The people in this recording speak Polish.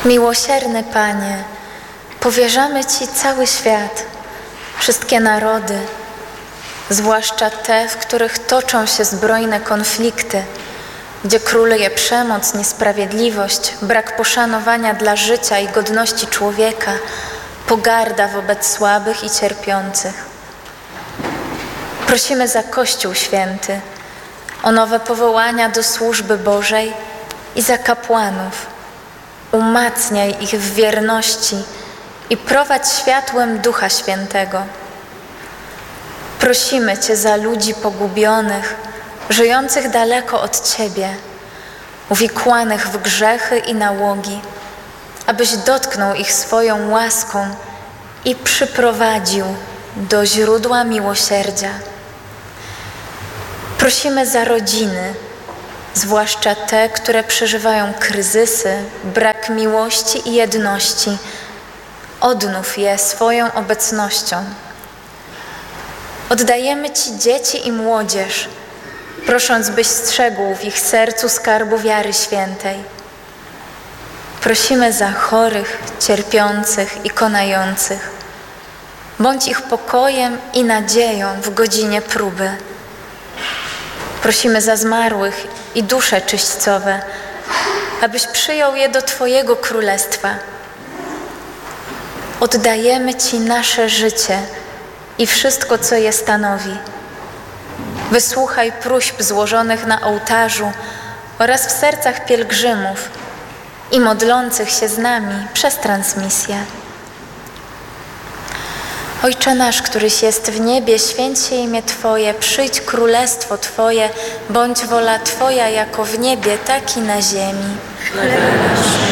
Miłosierny Panie, powierzamy Ci cały świat, wszystkie narody, zwłaszcza te, w których toczą się zbrojne konflikty, gdzie króluje przemoc, niesprawiedliwość, brak poszanowania dla życia i godności człowieka, pogarda wobec słabych i cierpiących. Prosimy za Kościół Święty, o nowe powołania do służby Bożej i za kapłanów. Umacniaj ich w wierności i prowadź światłem Ducha Świętego. Prosimy Cię za ludzi pogubionych, żyjących daleko od Ciebie, uwikłanych w grzechy i nałogi, abyś dotknął ich swoją łaską i przyprowadził do źródła miłosierdzia. Prosimy za rodziny, zwłaszcza te, które przeżywają kryzysy, brak miłości i jedności. Odnów je swoją obecnością. Oddajemy Ci dzieci i młodzież, prosząc, byś strzegł w ich sercu skarbu wiary świętej. Prosimy za chorych, cierpiących i konających. Bądź ich pokojem i nadzieją w godzinie próby. Prosimy za zmarłych i dusze czyśćcowe, abyś przyjął je do Twojego Królestwa. Oddajemy Ci nasze życie i wszystko, co je stanowi. Wysłuchaj próśb złożonych na ołtarzu oraz w sercach pielgrzymów i modlących się z nami przez transmisję. Ojcze nasz, któryś jest w niebie, święć się imię Twoje, przyjdź królestwo Twoje, bądź wola Twoja jako w niebie, tak i na ziemi. Chleb nasz